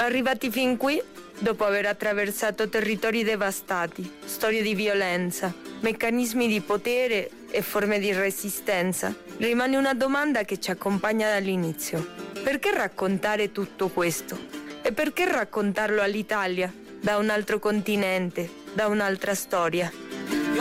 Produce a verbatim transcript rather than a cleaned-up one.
Arrivati fin qui, dopo aver attraversato territori devastati, storie di violenza, meccanismi di potere e forme di resistenza, rimane una domanda che ci accompagna dall'inizio. Perché raccontare tutto questo? E perché raccontarlo all'Italia, da un altro continente, da un'altra storia?